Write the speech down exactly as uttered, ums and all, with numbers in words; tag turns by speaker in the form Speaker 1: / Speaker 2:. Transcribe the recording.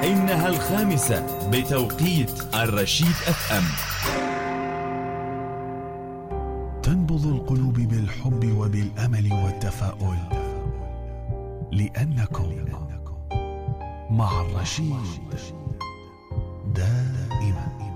Speaker 1: إنها الخامسة بتوقيت الرشيد أف أم.
Speaker 2: تنبض القلوب بالحب وبالأمل والتفاؤل، لأنكم مع الرشيد دائما.